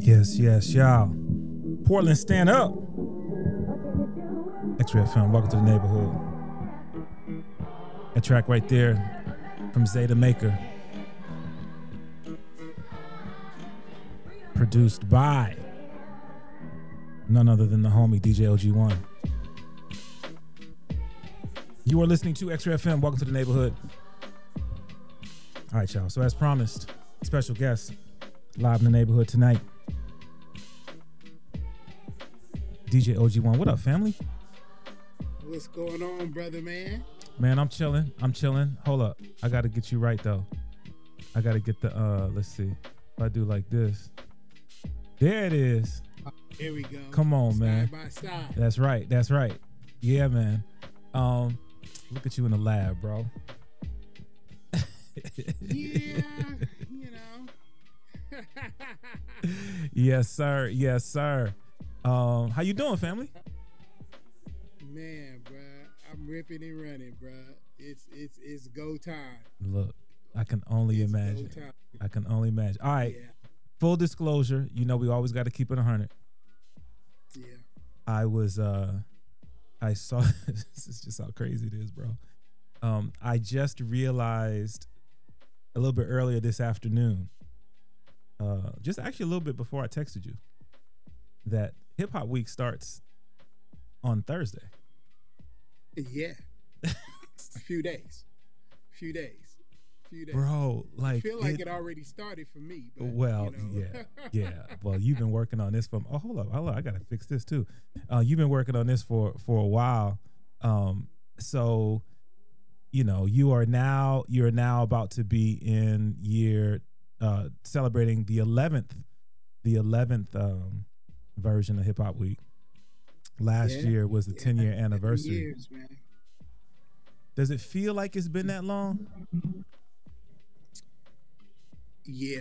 Yes, y'all. Portland, stand up. X-Ray FM, welcome to the neighborhood. A track right there from Zeta Maker. Produced by none other than the homie DJ OG1. You are listening to X-Ray FM, welcome to the neighborhood. All right, y'all. So as promised, special guest live in the neighborhood tonight. DJ OG1. What up, family? What's going on, brother, man? Man, I'm chilling. Hold up. I got to get you right, though. I got to get the, let's see. If I do like this. There it is. Here we go. Come on, man. Side by side. That's right. Yeah, man. Look at you in the lab, bro. Yeah, you know. Yes, sir. How you doing, family? Man, bro, I'm ripping and running, bro. It's go time. Look, I can only imagine. All right. Yeah. Full disclosure, you know we always got to keep it 100. Yeah. I saw this is just how crazy it is, bro. I just realized a little bit earlier this afternoon, just actually a little bit before I texted you, that Hip Hop Week starts on Thursday. Yeah. A few days. Bro, like I feel like it already started for me. But, well, you know. yeah. Well, you've been working on this from. Oh, hold up. I gotta fix this too. You've been working on this for a while. So, you know, you're now about to be in year celebrating the 11th version of Hip Hop Week. Last year was the 10-year anniversary. Years, man. Does it feel like it's been that long? Yeah.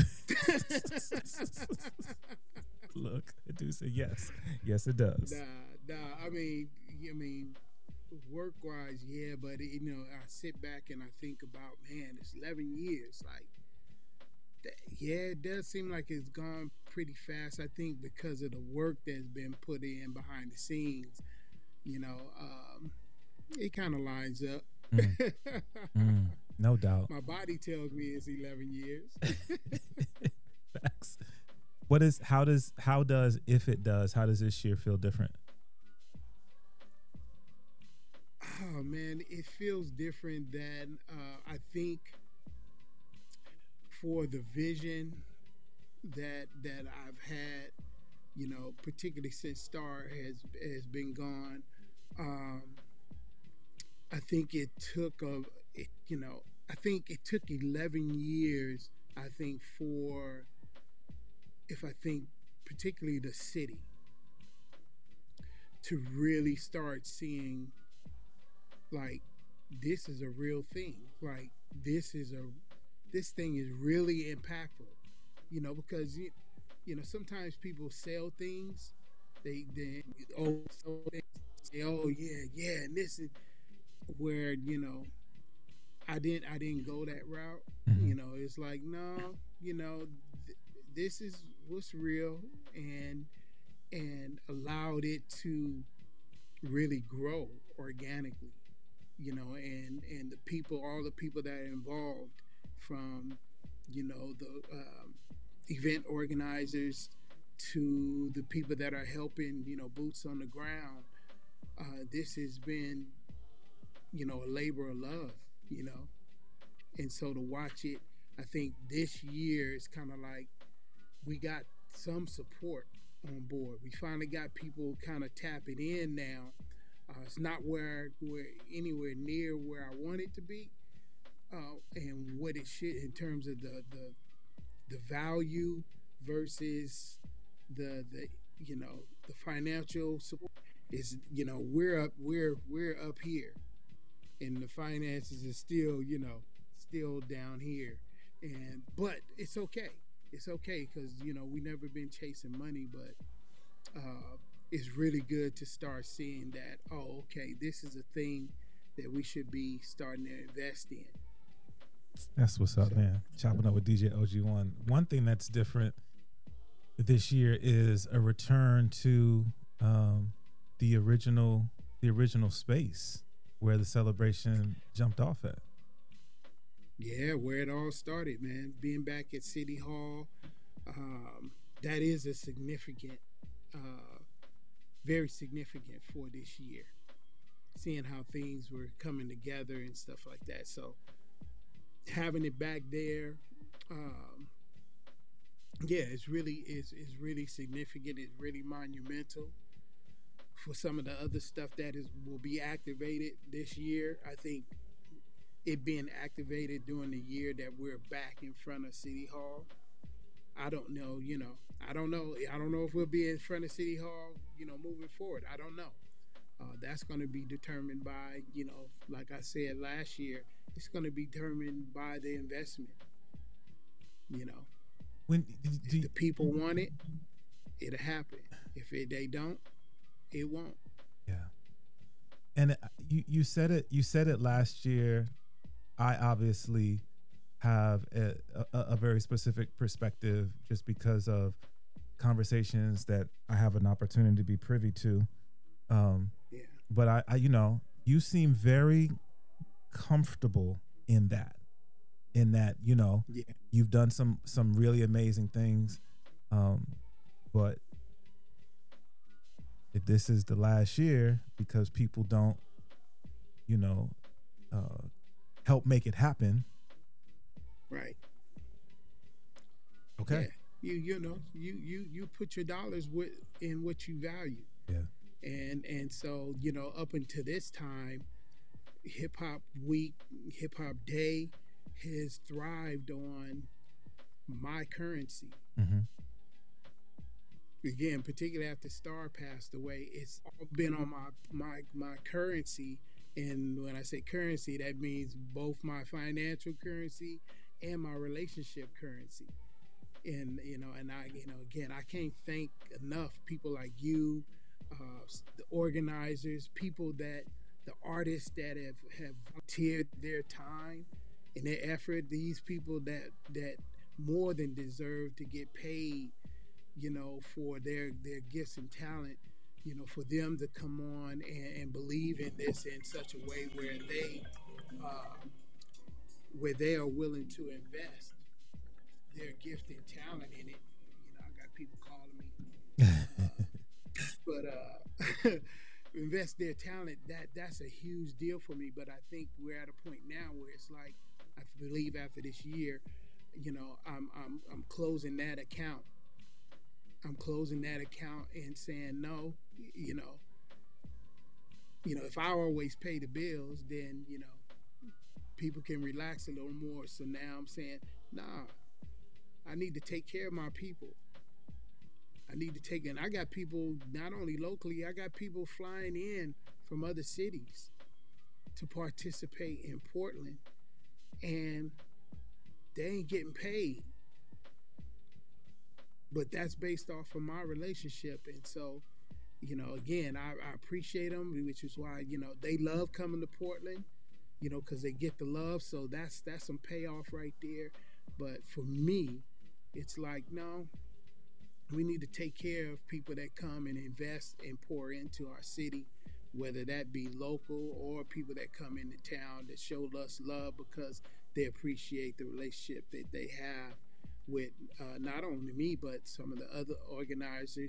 Look, I do say yes. Yes, it does. Nah. I mean, work-wise, yeah, but I sit back and I think about, man, it's 11 years. Like, yeah, it does seem like it's gone pretty fast. I think because of the work that's been put in behind the scenes, it kind of lines up. No doubt. My body tells me it's 11 years. Facts. How does this year feel different? Oh man, it feels different than I think for the vision that I've had, particularly since Star has been gone. I think it took 11 years, particularly the city, to really start seeing, like, this is a real thing. Like, this thing is really impactful, because, sometimes people sell things, they say, oh yeah, and this is where, I didn't go that route. Mm-hmm. It's like, no, this is what's real, and allowed it to really grow organically, and all the people that are involved, from, the event organizers to the people that are helping, boots on the ground. This has been, a labor of love, and so to watch it, I think this year is kind of like we got some support on board. We finally got people kind of tapping in now. It's not where we're anywhere near where I want it to be, and what it should, in terms of the value versus the financial support. Is, we're up here, and the finances is still down here, but it's okay because we never been chasing money, but it's really good to start seeing that, oh, okay, this is a thing that we should be starting to invest in. That's what's up, man. Chopping up with DJ OG1. One thing that's different this year is a return to the original space where the celebration jumped off at. Yeah, where it all started, man. Being back at City Hall, that is a significant, very significant for this year. Seeing how things were coming together and stuff like that. So having it back there, yeah, it's really significant. It's really monumental for some of the other stuff that will be activated this year. I think it being activated during the year that we're back in front of City Hall. I don't know, I don't know if we'll be in front of City Hall, moving forward. I don't know. That's going to be determined by, like I said last year, it's going to be determined by the investment. When if the people want it, it'll happen. If they don't, it won't. Yeah. And you said it last year. I obviously have a very specific perspective just because of conversations that I have an opportunity to be privy to. Yeah. But I you seem very comfortable in that, Yeah. you've done some really amazing things. But if this is the last year because people don't, help make it happen. Right. Okay. Yeah. You put your dollars in what you value. Yeah. And so, up until this time, Hip Hop Week, Hip Hop Day has thrived on my currency. Mm-hmm. Again, particularly after Star passed away, it's all been on my currency. And when I say currency, that means both my financial currency and my relationship currency. And again, I can't thank enough people like you, the organizers, the artists that have volunteered their time and their effort. These people that more than deserve to get paid, for their gifts and talent, for them to come on and believe in this in such a way where they are willing to invest their gift and talent in it. I got people calling me, but invest their talent. That's a huge deal for me. But I think we're at a point now where it's like, I believe after this year, I'm closing that account. I'm closing that account and saying no. If I always pay the bills, then people can relax a little more. So now I'm saying, nah, I need to take care of my people. And I got people not only locally, I got people flying in from other cities to participate in Portland, and they ain't getting paid. But that's based off of my relationship. And so, again, I appreciate them, which is why, they love coming to Portland, because they get the love. So that's some payoff right there. But for me, it's like, no, we need to take care of people that come and invest and pour into our city, whether that be local or people that come into town that show us love because they appreciate the relationship that they have with not only me, but some of the other organizers,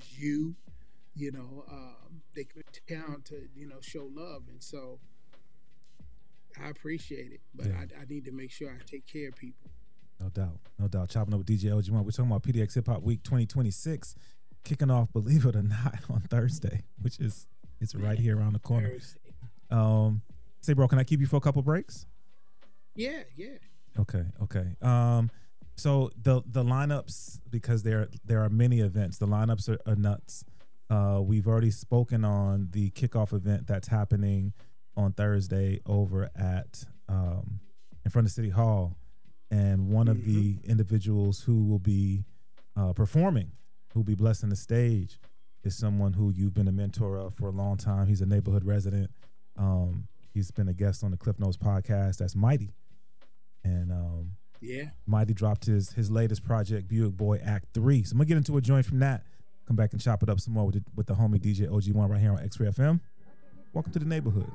they come to town to, show love. And so I appreciate it, but yeah. I need to make sure I take care of people. No doubt. Chopping up with DJ LG1. We're talking about PDX Hip Hop Week 2026, kicking off, believe it or not, on Thursday, which is right here around the corner. Say, bro, can I keep you for a couple breaks? Yeah. Okay. So the lineups, because there are many events, the lineups are nuts. We've already spoken on the kickoff event that's happening on Thursday over at in front of City Hall. And one of the individuals who will be performing, who will be blessing the stage, is someone who you've been a mentor of for a long time. He's a neighborhood resident. He's been a guest on the Cliff Notes podcast. That's Mighty. And Yeah. Mighty dropped his latest project, Buick Boy Act 3. So I'm going to get into a joint from that. Come back and chop it up some more with the homie DJ OG1 right here on X-Ray FM. Welcome to the neighborhood.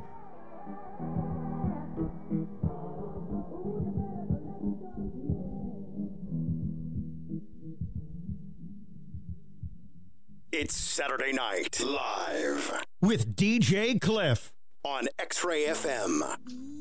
It's Saturday Night Live with DJ Cliff on X-Ray FM.